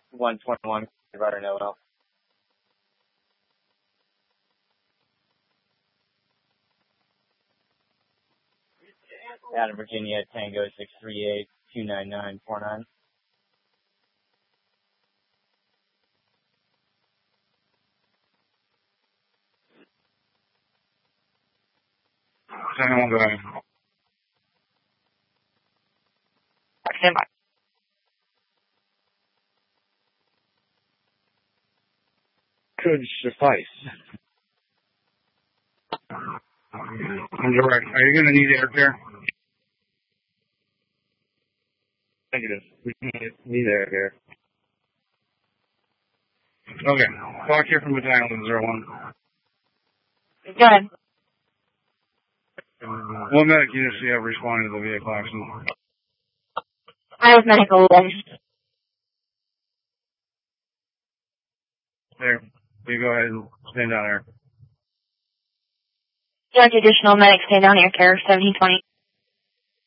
121, Rider Noel. Out of Virginia, Tango 638-29949. Second one, go ahead. Stand by. Could suffice. Indirect. Are you going to need air care? Negative. We need air care. Okay. Clock here from Battalion 01. Go ahead. What medic units do you have responding to the vehicle accident? I have medical 1. There. You go ahead and stand down there. Judge additional medic, stand down here, care 1720.